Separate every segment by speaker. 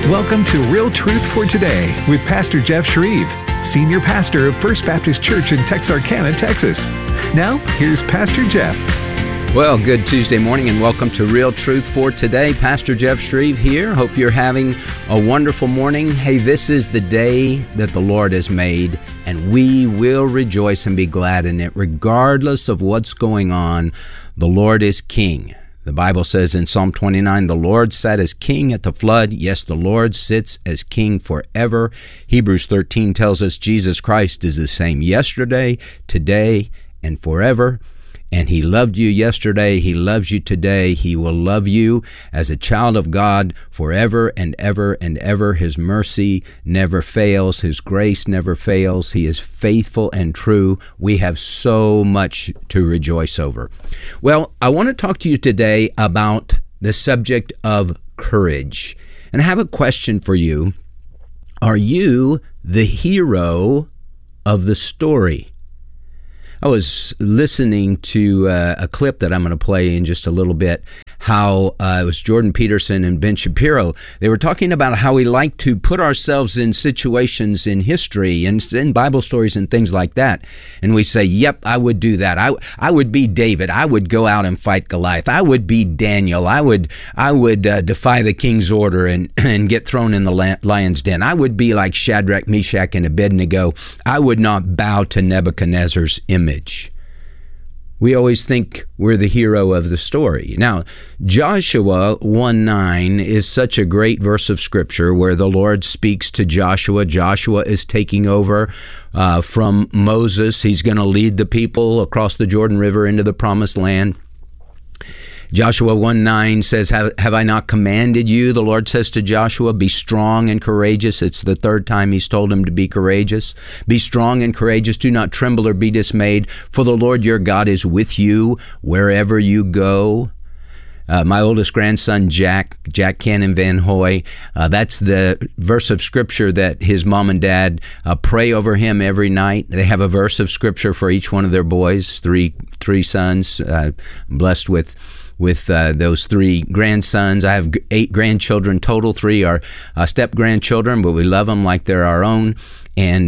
Speaker 1: Welcome to Real Truth for Today with Pastor Jeff Shreve, Senior Pastor of First Baptist Church in Texarkana, Texas. Now, here's Pastor Jeff.
Speaker 2: Well, good Tuesday morning and welcome to Real Truth for Today. Pastor Jeff Shreve here. Hope you're having a wonderful morning. Hey, this is the day that the Lord has made, and we will rejoice and be glad in it. Regardless of what's going on, the Lord is King. The Bible says in Psalm 29, the Lord sat as king at the flood. Yes, the Lord sits as king forever. Hebrews 13 tells us Jesus Christ is the same yesterday, today, and forever. And He loved you yesterday. He loves you today. He will love you as a child of God forever and ever and ever. His mercy never fails. His grace never fails. He is faithful and true. We have so much to rejoice over. Well, I want to talk to you today about the subject of courage. And I have a question for you. Are you the hero of the story? I was listening to a clip that I'm going to play in just a little bit, how it was Jordan Peterson and Ben Shapiro. They were talking about how we like to put ourselves in situations in history and in Bible stories and things like that. And we say, yep, I would do that. I would be David. I would go out and fight Goliath. I would be Daniel. I would defy the king's order and get thrown in the lion's den. I would be like Shadrach, Meshach, and Abednego. I would not bow to Nebuchadnezzar's image. We always think we're the hero of the story. Now, Joshua 1:9 is such a great verse of Scripture where the Lord speaks to Joshua. Joshua is taking over from Moses. He's going to lead the people across the Jordan River into the Promised Land. Joshua 1:9 says, have I not commanded you? The Lord says to Joshua, be strong and courageous. It's the third time He's told him to be courageous. Be strong and courageous. Do not tremble or be dismayed, for the Lord your God is with you wherever you go. My oldest grandson, Jack Cannon Van Hoy, that's the verse of Scripture that his mom and dad pray over him every night. They have a verse of Scripture for each one of their boys, three sons, blessed with those three grandsons. I have 8 grandchildren total. 3 are step-grandchildren, but we love them like they're our own. And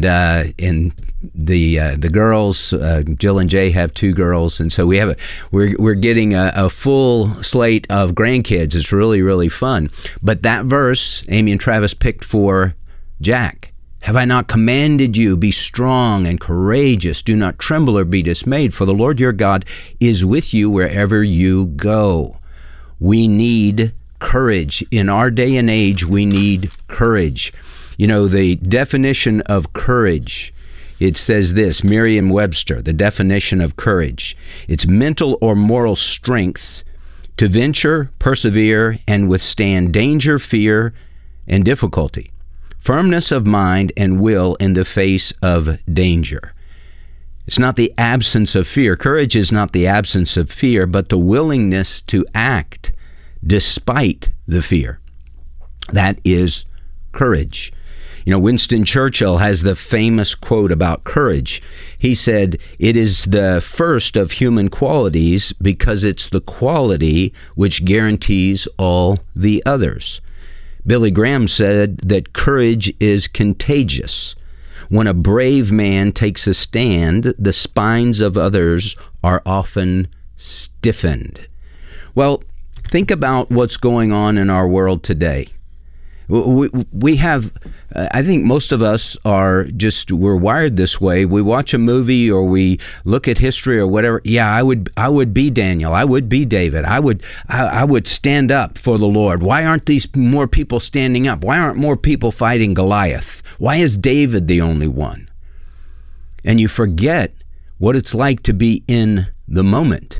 Speaker 2: the girls, Jill and Jay have 2 girls, and so we're getting a full slate of grandkids. It's really, really fun. But that verse, Amy and Travis picked for Jack. Have I not commanded you, be strong and courageous, do not tremble or be dismayed, for the Lord your God is with you wherever you go. We need courage. In our day and age, we need courage. You know, the definition of courage, it says this, Merriam-Webster, the definition of courage. It's mental or moral strength to venture, persevere, and withstand danger, fear, and difficulty. Firmness of mind and will in the face of danger. It's not the absence of fear. Courage is not the absence of fear, but the willingness to act despite the fear. That is courage. You know, Winston Churchill has the famous quote about courage. He said, it is the first of human qualities because it's the quality which guarantees all the others. Billy Graham said that courage is contagious. When a brave man takes a stand, the spines of others are often stiffened. Well, think about what's going on in our world today. We have, I think most of us we're wired this way. We watch a movie or we look at history or whatever. Yeah, I would be Daniel. I would be David. I would stand up for the Lord. Why aren't these more people standing up? Why aren't more people fighting Goliath? Why is David the only one? And you forget what it's like to be in the moment.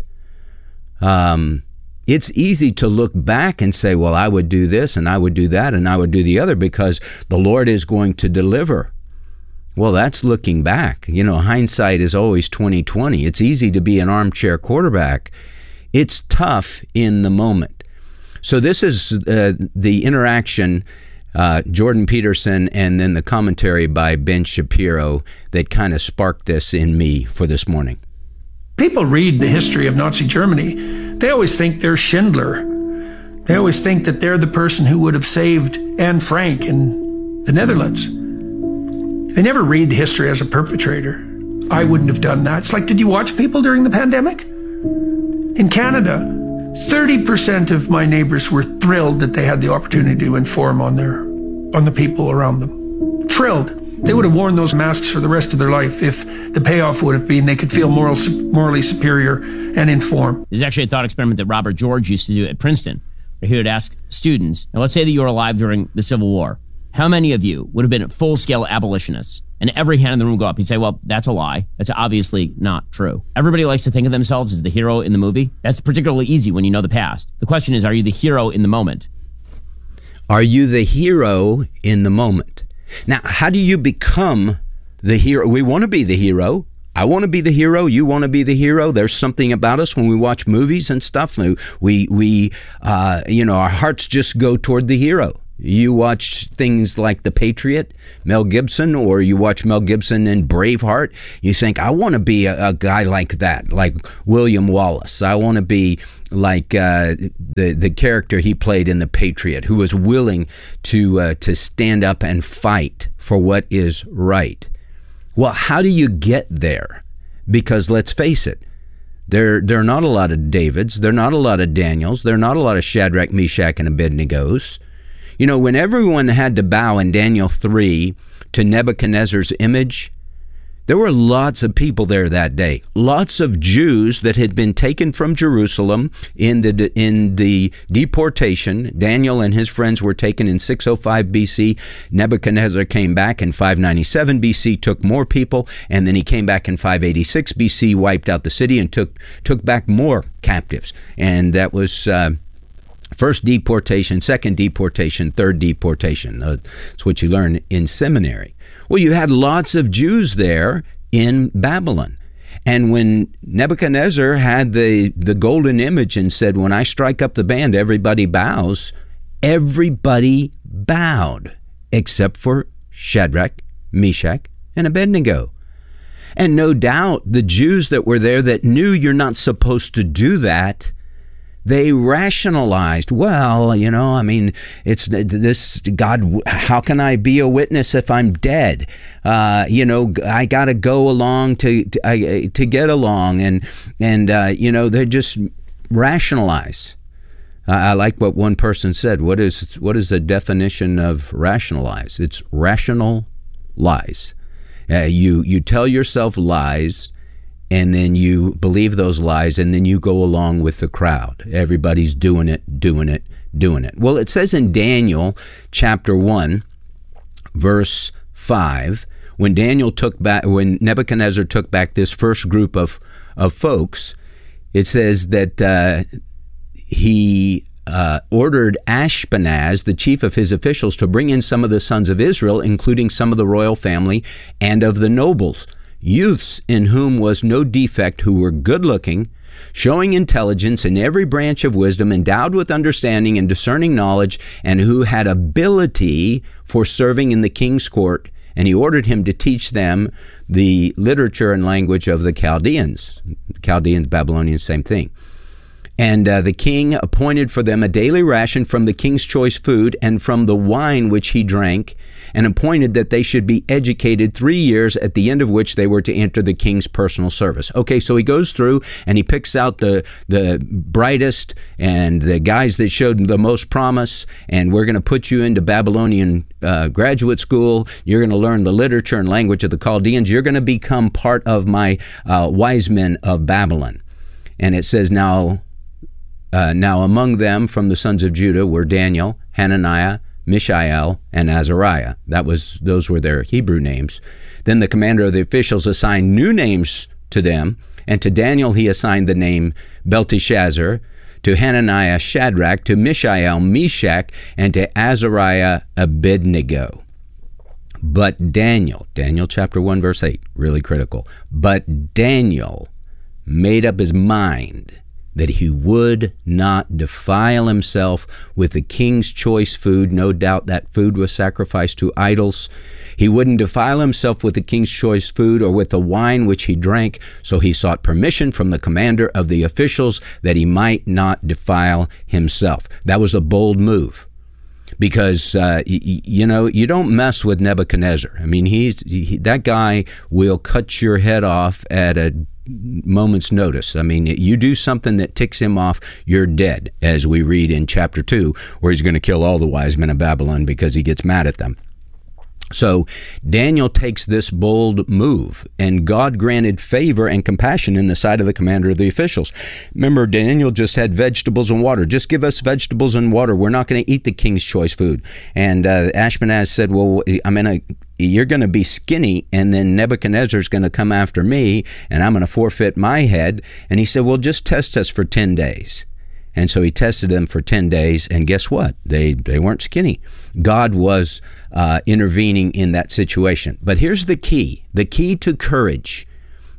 Speaker 2: It's easy to look back and say, well, I would do this and I would do that and I would do the other because the Lord is going to deliver. Well, that's looking back. You know, hindsight is always 20/20. It's easy to be an armchair quarterback. It's tough in the moment. So this is the interaction, Jordan Peterson, and then the commentary by Ben Shapiro that kind of sparked this in me for this morning.
Speaker 3: People read the history of Nazi Germany, they always think they're Schindler. They always think that they're the person who would have saved Anne Frank in the Netherlands. They never read history as a perpetrator. I wouldn't have done that. It's like, did you watch people during the pandemic? In Canada, 30% of my neighbors were thrilled that they had the opportunity to inform on the people around them. Thrilled. They would have worn those masks for the rest of their life if the payoff would have been they could feel morally superior and informed.
Speaker 4: There's actually a thought experiment that Robert George used to do at Princeton, where he would ask students, now let's say that you were alive during the Civil War. How many of you would have been full-scale abolitionists? And every hand in the room would go up. He'd say, well, that's a lie. That's obviously not true. Everybody likes to think of themselves as the hero in the movie. That's particularly easy when you know the past. The question is, are you the hero in the moment?
Speaker 2: Are you the hero in the moment? Now, how do you become the hero? We want to be the hero. I want to be the hero. You want to be the hero. There's something about us when we watch movies and stuff. We our hearts just go toward the hero. You watch things like The Patriot, Mel Gibson, or you watch Mel Gibson in Braveheart. You think, I want to be a guy like that, like William Wallace. I want to be like the character he played in The Patriot, who was willing to stand up and fight for what is right. Well, how do you get there? Because let's face it, there are not a lot of Davids, there are not a lot of Daniels, there are not a lot of Shadrach, Meshach, and Abednegos. You know, when everyone had to bow in Daniel 3 to Nebuchadnezzar's image, there were lots of people there that day. Lots of Jews that had been taken from Jerusalem in the deportation. Daniel and his friends were taken in 605 BC. Nebuchadnezzar came back in 597 BC, took more people, and then he came back in 586 BC, wiped out the city, and took back more captives. And that was first deportation, second deportation, third deportation. That's what you learn in seminary. Well, you had lots of Jews there in Babylon. And when Nebuchadnezzar had the golden image and said, when I strike up the band, everybody bows, everybody bowed except for Shadrach, Meshach, and Abednego. And no doubt the Jews that were there that knew you're not supposed to do that, they rationalized, well, it's this, God, how can I be a witness if I'm dead? I got to go along to get along. And they just rationalize. I like what one person said. What is the definition of rationalize? It's rational lies. You tell yourself lies, and then you believe those lies, and then you go along with the crowd. Everybody's doing it. Well, it says in Daniel chapter 1, verse 5, when Nebuchadnezzar took back this first group of folks, it says that he ordered Ashpenaz, the chief of his officials, to bring in some of the sons of Israel, including some of the royal family and of the nobles, youths in whom was no defect, who were good-looking, showing intelligence in every branch of wisdom, endowed with understanding and discerning knowledge, and who had ability for serving in the king's court. And he ordered him to teach them the literature and language of the Chaldeans. Chaldeans, Babylonians, same thing. And the king appointed for them a daily ration from the king's choice food and from the wine which he drank, and appointed that they should be educated 3 years, at the end of which they were to enter the king's personal service. Okay, so he goes through and he picks out the brightest and the guys that showed the most promise, and we're going to put you into Babylonian graduate school. You're going to learn the literature and language of the Chaldeans. You're going to become part of my wise men of Babylon. And it says, Now among them from the sons of Judah were Daniel, Hananiah, Mishael, and Azariah. Those were their Hebrew names. Then the commander of the officials assigned new names to them, and to Daniel he assigned the name Belteshazzar, to Hananiah Shadrach, to Mishael Meshach, and to Azariah Abednego. But Daniel chapter 1 verse 8, really critical. But Daniel made up his mind that he would not defile himself with the king's choice food. No doubt that food was sacrificed to idols. He wouldn't defile himself with the king's choice food or with the wine which he drank, so he sought permission from the commander of the officials that he might not defile himself. That was a bold move. Because, you don't mess with Nebuchadnezzar. I mean, that guy will cut your head off at a moment's notice. I mean, you do something that ticks him off, you're dead, as we read in chapter 2, where he's going to kill all the wise men of Babylon because he gets mad at them. So Daniel takes this bold move, and God granted favor and compassion in the sight of the commander of the officials. Remember, Daniel just had vegetables and water. Just give us vegetables and water. We're not going to eat the king's choice food. And Ashpenaz said, well, you're going to be skinny, and then Nebuchadnezzar's going to come after me, and I'm going to forfeit my head. And he said, well, just test us for 10 days. And so he tested them for 10 days, and guess what? They weren't skinny. God was intervening in that situation. But here's the key to courage.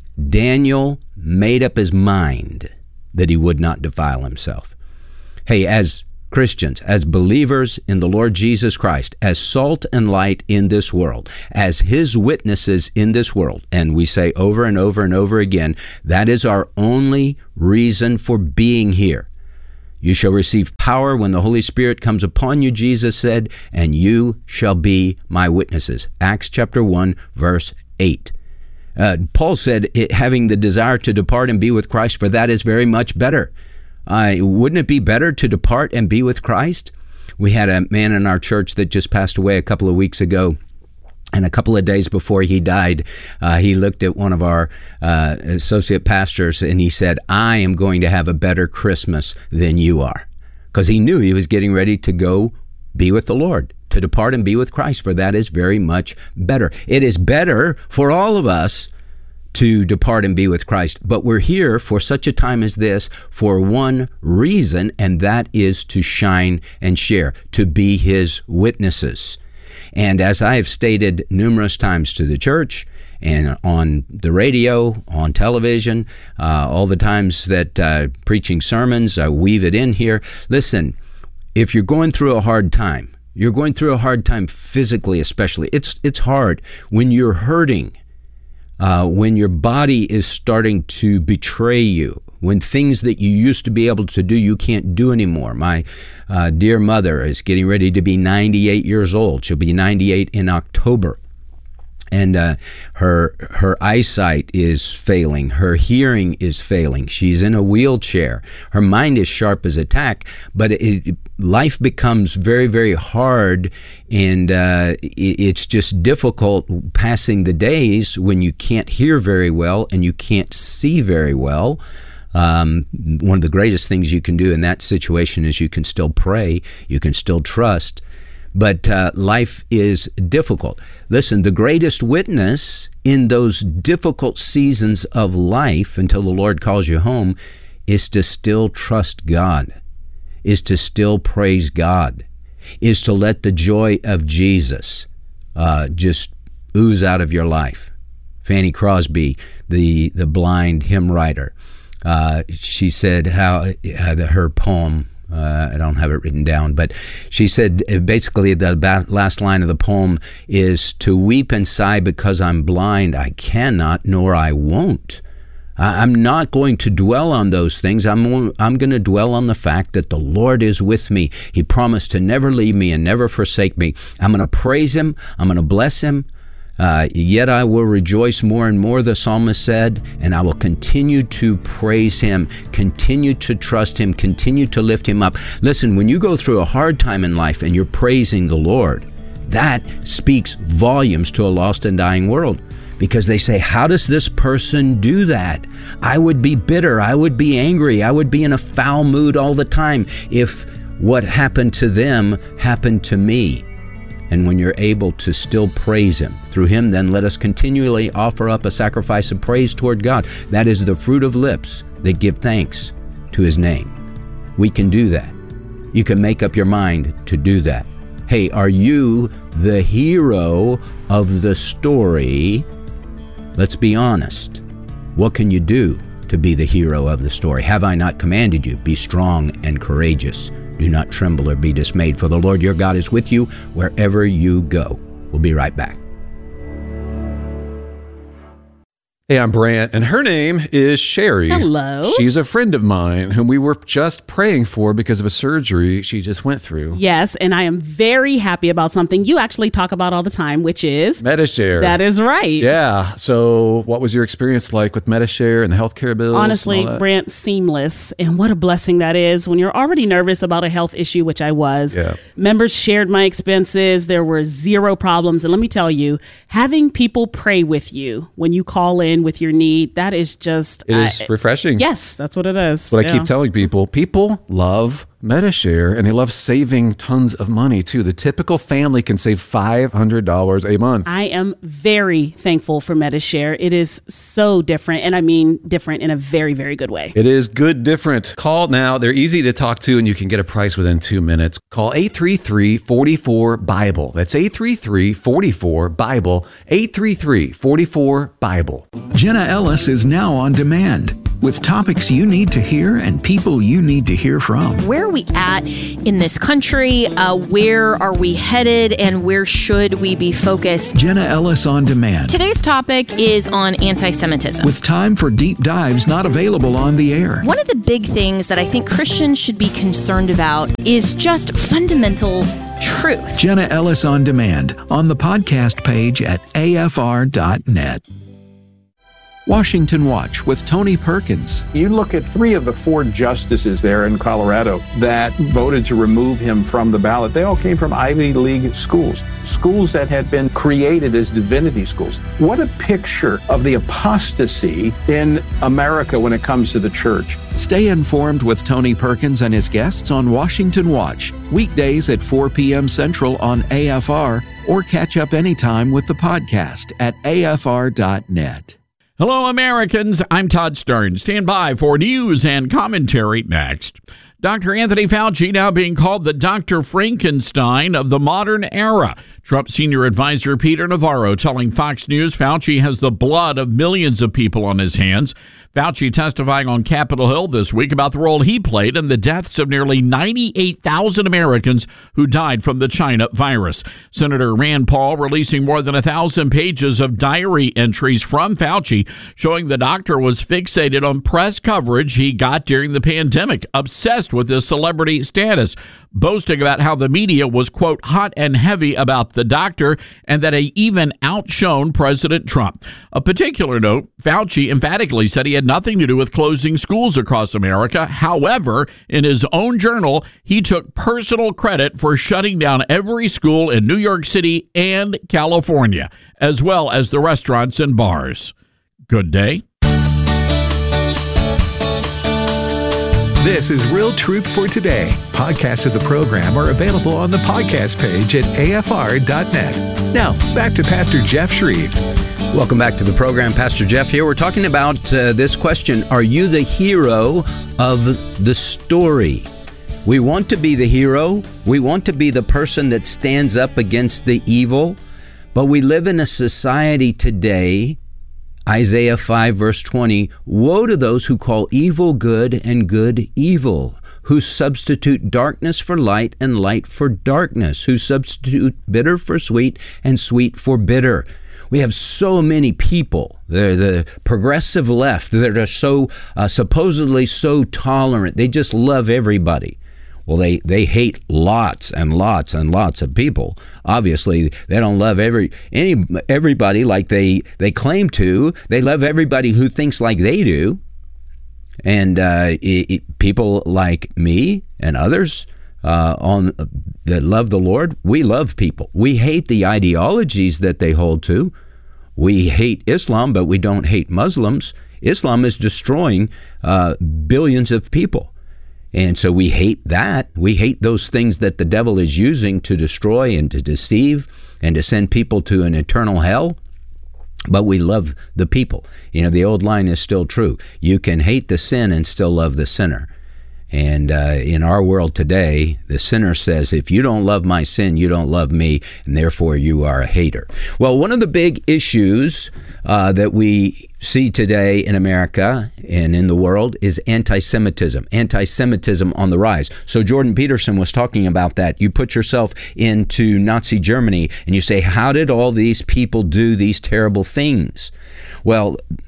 Speaker 2: Daniel made up his mind that he would not defile himself. Hey, as Christians, as believers in the Lord Jesus Christ, as salt and light in this world, as his witnesses in this world, and we say over and over and over again, that is our only reason for being here. You shall receive power when the Holy Spirit comes upon you, Jesus said, and you shall be my witnesses. Acts chapter 1, verse 8. Paul said, having the desire to depart and be with Christ, for that is very much better. Wouldn't it be better to depart and be with Christ? We had a man in our church that just passed away a couple of weeks ago. And a couple of days before he died, he looked at one of our associate pastors and he said, I am going to have a better Christmas than you are. Because he knew he was getting ready to go be with the Lord, to depart and be with Christ, for that is very much better. It is better for all of us to depart and be with Christ. But we're here for such a time as this for one reason, and that is to shine and share, to be his witnesses. And as I have stated numerous times to the church and on the radio, on television, all the times that preaching sermons, I weave it in here. Listen, if you're going through a hard time, you're going through a hard time physically especially. It's hard when you're hurting, when your body is starting to betray you, when things that you used to be able to do, you can't do anymore. My dear mother is getting ready to be 98 years old. She'll be 98 in October. And her eyesight is failing. Her hearing is failing. She's in a wheelchair. Her mind is sharp as a tack, but life becomes very, very hard, and it's just difficult passing the days when you can't hear very well and you can't see very well. One of the greatest things you can do in that situation is you can still pray, you can still trust, but life is difficult. Listen, the greatest witness in those difficult seasons of life until the Lord calls you home is to still trust God, is to still praise God, is to let the joy of Jesus just ooze out of your life. Fanny Crosby, the blind hymn writer, she said how her poem, I don't have it written down, but she said basically the last line of the poem is, to weep and sigh because I'm blind, I cannot nor I won't. I'm not going to dwell on those things. I'm going to dwell on the fact that the Lord is with me. He promised to never leave me and never forsake me. I'm going to praise him. I'm going to bless him. Yet I will rejoice more and more, the psalmist said, and I will continue to praise him, continue to trust him, continue to lift him up. Listen, when you go through a hard time in life and you're praising the Lord, that speaks volumes to a lost and dying world, because they say, how does this person do that? I would be bitter, I would be angry, I would be in a foul mood all the time if what happened to them happened to me. And when you're able to still praise him, through him then let us continually offer up a sacrifice of praise toward God. That is the fruit of lips that give thanks to his name. We can do that. You can make up your mind to do that. Hey, are you the hero of the story? Let's be honest. What can you do to be the hero of the story? Have I not commanded you? Be strong and courageous. Do not tremble or be dismayed, for the Lord your God is with you wherever you go. We'll be right back.
Speaker 5: Hey, I'm Brant, and her name is Sherry.
Speaker 6: Hello.
Speaker 5: She's a friend of mine whom we were just praying for because of a surgery she just went through.
Speaker 6: Yes, and I am very happy about something you actually talk about all the time, which is
Speaker 5: Medi-Share.
Speaker 6: That is right.
Speaker 5: Yeah. So what was your experience like with Medi-Share and the healthcare bills?
Speaker 6: Honestly, Brant, seamless. And what a blessing that is when you're already nervous about a health issue, which I was.
Speaker 5: Yeah.
Speaker 6: Members shared my expenses. There were zero problems. And let me tell you, having people pray with you when you call in with your need, that is just...
Speaker 5: It is refreshing.
Speaker 6: Yes, that's what it is.
Speaker 5: That's what I keep telling people. People love Medi-Share, and they love saving tons of money, too. The typical family can save $500 a month.
Speaker 6: I am very thankful for Medi-Share. It is so different, and I mean different in a very, very good way.
Speaker 5: It is good different. Call now. They're easy to talk to, and you can get a price within 2 minutes. Call 833-44-BIBLE. That's 833-44-BIBLE. 833-44-BIBLE.
Speaker 1: Jenna Ellis is now on demand with topics you need to hear and people you need to hear from.
Speaker 7: Where are we at in this country? Where are we headed? And where should we be focused?
Speaker 1: Jenna Ellis on demand.
Speaker 7: Today's topic is on anti-Semitism.
Speaker 1: With time for deep dives not available on the air.
Speaker 7: One of the big things that I think Christians should be concerned about is just fundamental truth.
Speaker 1: Jenna Ellis on demand on the podcast page at afr.net. Washington Watch with Tony Perkins.
Speaker 8: You look at 3 of the 4 justices there in Colorado that voted to remove him from the ballot. They all came from Ivy League schools, schools that had been created as divinity schools. What a picture of the apostasy in America when it comes to the church.
Speaker 1: Stay informed with Tony Perkins and his guests on Washington Watch, weekdays at 4 p.m. Central on AFR, or catch up anytime with the podcast at afr.net.
Speaker 9: Hello, Americans. I'm Todd Stern. Stand by for news and commentary next. Dr. Anthony Fauci now being called the Dr. Frankenstein of the modern era. Trump senior advisor Peter Navarro telling Fox News Fauci has the blood of millions of people on his hands. Fauci testifying on Capitol Hill this week about the role he played in the deaths of nearly 98,000 Americans who died from the China virus. Senator Rand Paul releasing more than 1,000 pages of diary entries from Fauci showing the doctor was fixated on press coverage he got during the pandemic, obsessed with his celebrity status, boasting about how the media was, quote, hot and heavy about the doctor and that he even outshone President Trump. A particular note, Fauci emphatically said he had nothing to do with closing schools across America. However, in his own journal, he took personal credit for shutting down every school in New York City and California, as well as the restaurants and bars. Good day.
Speaker 1: This is Real Truth for Today. Podcasts of the program are available on the podcast page at afr.net. Now, back to Pastor Jeff Shreve.
Speaker 2: Welcome back to the program. Pastor Jeff here. We're talking about this question. Are you the hero of the story? We want to be the hero. We want to be the person that stands up against the evil. But we live in a society today, Isaiah 5 verse 20, woe to those who call evil good and good evil, who substitute darkness for light and light for darkness, who substitute bitter for sweet and sweet for bitter. We have so many people, the progressive left, that are so supposedly so tolerant. They just love everybody. Well, they hate lots and lots and lots of people. Obviously, they don't love everybody like they claim to. They love everybody who thinks like they do. And people like me and others that love the Lord, we love people. We hate the ideologies that they hold to. We hate Islam, but we don't hate Muslims. Islam is destroying billions of people. And so we hate that. We hate those things that the devil is using to destroy and to deceive and to send people to an eternal hell. But we love the people. You know, the old line is still true. You can hate the sin and still love the sinner. And in our world today, the sinner says, if you don't love my sin, you don't love me, and therefore you are a hater. Well, one of the big issues that we see today in America and in the world is anti-Semitism. Anti-Semitism on the rise. So Jordan Peterson was talking about that. You put yourself into Nazi Germany and you say, how did all these people do these terrible things? Well,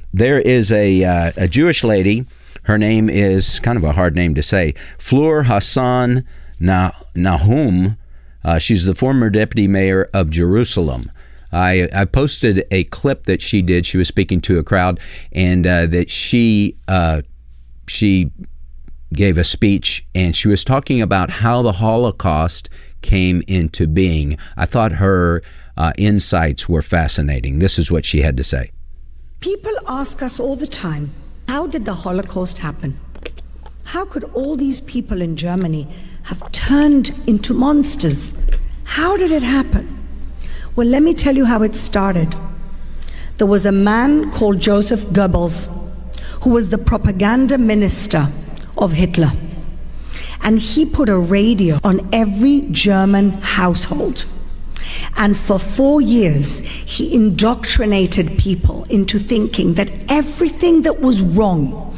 Speaker 2: there is a Jewish lady. Her name is kind of a hard name to say. Fleur Hassan Nahum. She's the former deputy mayor of Jerusalem. I posted a clip that she did. She was speaking to a crowd, and that she gave a speech, and she was talking about how the Holocaust came into being. I thought her insights were fascinating. This is what she had to say.
Speaker 10: People ask us all the time, how did the Holocaust happen? How could all these people in Germany have turned into monsters? How did it happen? Well, let me tell you how it started. There was a man called Joseph Goebbels, who was the propaganda minister of Hitler. And he put a radio on every German household. And for 4 years, he indoctrinated people into thinking that everything that was wrong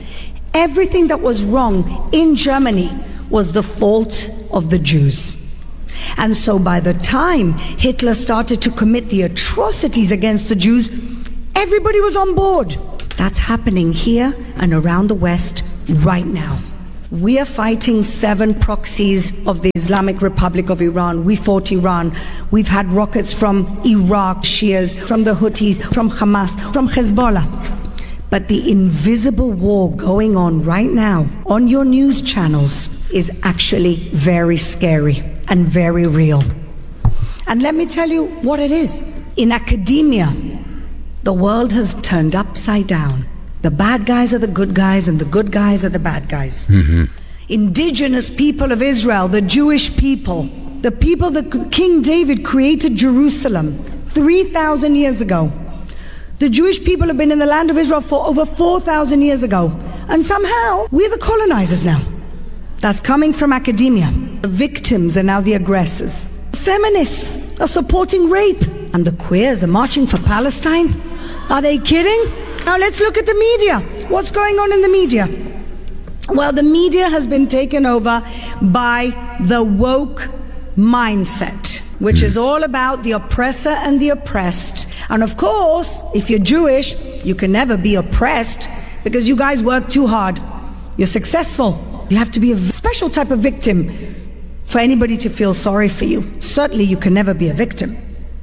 Speaker 10: in Germany was the fault of the Jews. And so by the time Hitler started to commit the atrocities against the Jews, everybody was on board. That's happening here and around the West right now. We are fighting 7 proxies of the Islamic Republic of Iran. We fought Iran. We've had rockets from Iraq, Shias, from the Houthis, from Hamas, from Hezbollah. But the invisible war going on right now on your news channels is actually very scary and very real. And let me tell you what it is. In academia, the world has turned upside down. The bad guys are the good guys, and the good guys are the bad guys. Mm-hmm. Indigenous people of Israel, the Jewish people, the people that King David created Jerusalem 3,000 years ago. The Jewish people have been in the land of Israel for over 4,000 years ago. And somehow, we're the colonizers now. That's coming from academia. The victims are now the aggressors. Feminists are supporting rape. And the queers are marching for Palestine. Are they kidding? Now let's look at the media. What's going on in the media? Well, the media has been taken over by the woke mindset, which is all about the oppressor and the oppressed. And of course, if you're Jewish, you can never be oppressed because you guys work too hard. You're successful. You have to be a special type of victim for anybody to feel sorry for you. Certainly, you can never be a victim.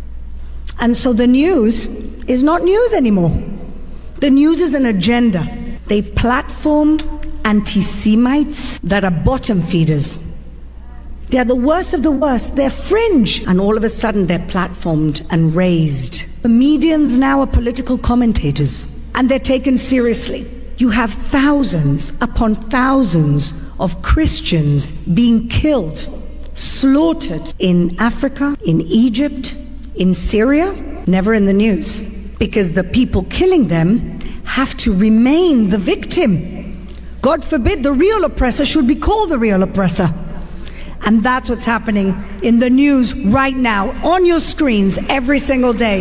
Speaker 10: And so the news is not news anymore. The news is an agenda. They platform anti-Semites that are bottom feeders. They're the worst of the worst. They're fringe. And all of a sudden, they're platformed and raised. The medians now are political commentators, and they're taken seriously. You have thousands upon thousands of Christians being killed, slaughtered in Africa, in Egypt, in Syria, never in the news. Because the people killing them have to remain the victim. God forbid the real oppressor should be called the real oppressor. And that's what's happening in the news right now, on your screens every single day.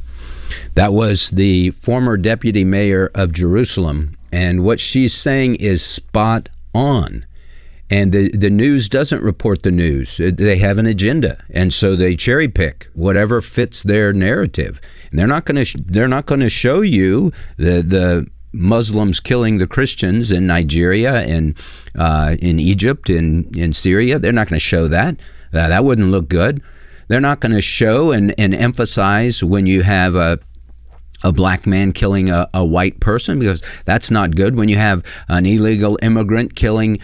Speaker 2: That was the former deputy mayor of Jerusalem. And what she's saying is spot on. And the news doesn't report the news. They have an agenda, and so they cherry pick whatever fits their narrative. And they're not going to show you the Muslims killing the Christians in Nigeria and in Egypt and in Syria. They're not going to show that. That wouldn't look good. They're not going to show and emphasize when you have a black man killing a white person, because that's not good. When you have an illegal immigrant killing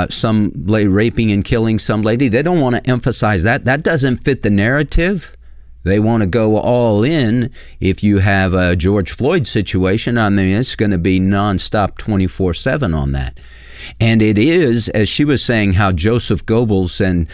Speaker 2: raping and killing some lady, they don't want to emphasize that. That doesn't fit the narrative. They want to go all in. If you have a George Floyd situation, I mean, it's going to be nonstop 24/7 on that. And it is, as she was saying, how Joseph Goebbels and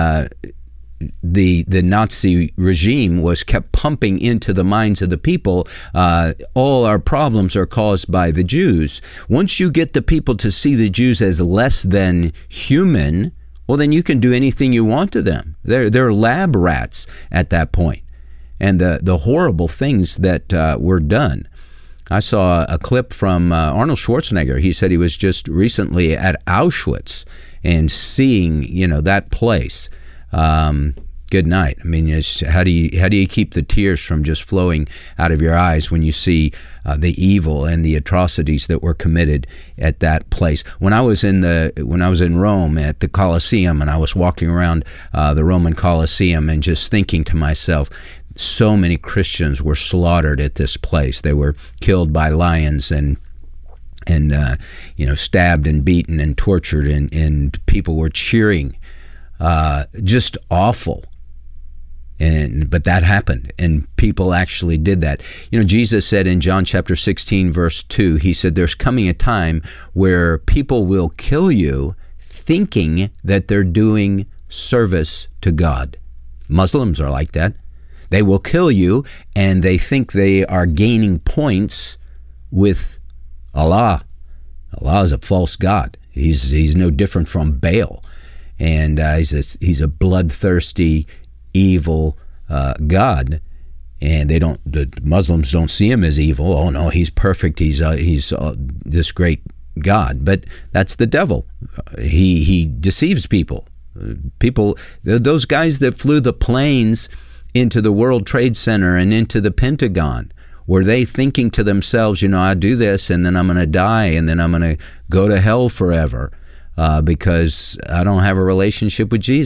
Speaker 2: the Nazi regime was kept pumping into the minds of the people. All our problems are caused by the Jews. Once you get the people to see the Jews as less than human, well, then you can do anything you want to them. They're lab rats at that point. And the horrible things that were done. I saw a clip from Arnold Schwarzenegger. He said he was just recently at Auschwitz and seeing, that place. good night. I mean, how do you keep the tears from just flowing out of your eyes when you see the evil and the atrocities that were committed at that place? When I was in Rome at the Colosseum, and I was walking around the Roman Colosseum and just thinking to myself, so many Christians were slaughtered at this place. They were killed by lions and stabbed and beaten and tortured, and people were cheering. Just awful. But that happened, and people actually did that. Jesus said in John chapter 16, verse 2, he said, there's coming a time where people will kill you thinking that they're doing service to God. Muslims are like that. They will kill you, and they think they are gaining points with Allah. Allah is a false god. He's no different from Baal. And he's a bloodthirsty, evil God, and the Muslims don't see him as evil. Oh no, he's perfect. He's this great God, but that's the devil. He deceives people. Those guys that flew the planes into the World Trade Center and into the Pentagon, were they thinking to themselves, I do this and then I'm going to die and then I'm going to go to hell forever because I don't have a relationship with Jesus?